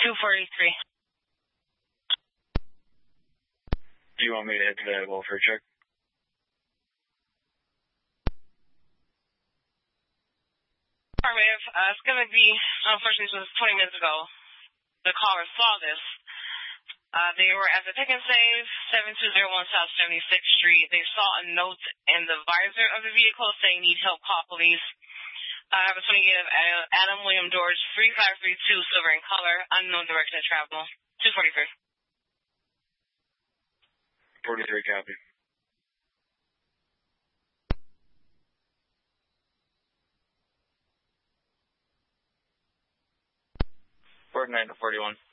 243. Do you want me to hit the welfare check? Affirmative. It's going to be, unfortunately, this was 20 minutes ago. The caller saw this. They were at the Pick and Save, 7201 South 76th Street. They saw a note in the visor of the vehicle saying, need help, call police. I have a 28 of Adam William George, 3532, silver in color, unknown direction of travel, 243. 43 copy. 49 to 41.